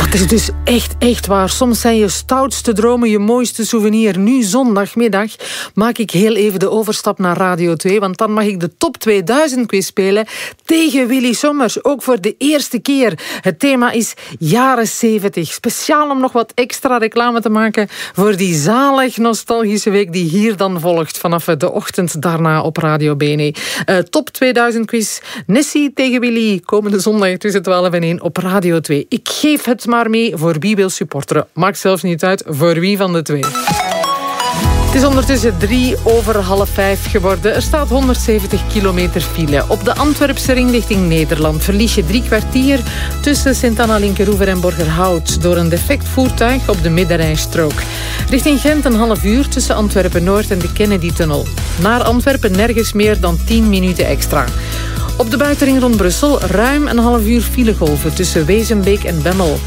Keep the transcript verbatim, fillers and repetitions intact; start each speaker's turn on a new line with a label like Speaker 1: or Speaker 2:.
Speaker 1: het is dus echt, echt waar. Soms zijn je stoutste dromen je mooiste souvenir. Nu zondagmiddag maak ik heel even de overstap naar Radio twee, want dan mag ik de Top tweeduizend quiz spelen tegen Willy Sommers. Ook voor de eerste keer. Het thema is jaren zeventig. Speciaal om nog wat extra reclame te maken voor die zalig nostalgische week die hier dan volgt vanaf de ochtend daarna op Radio B N E. Uh, Top tweeduizend quiz. Nessie tegen Willy. Komende zondag tussen twaalf en één op Radio twee. Ik geef het maar mee voor wie wil supporteren. Maakt zelfs niet uit voor wie van de twee. Het is ondertussen drie over half vijf geworden. Er staat honderdzeventig kilometer file. Op de Antwerpse ring richting Nederland verlies je drie kwartier tussen Sint-Anna-Linkeroever en Borgerhout door een defect voertuig op de middenrijstrook. Richting Gent een half uur tussen Antwerpen-Noord en de Kennedy-tunnel. Naar Antwerpen nergens meer dan tien minuten extra. Op de buitenring rond Brussel ruim een half uur filegolven tussen Wezenbeek en Bemmel.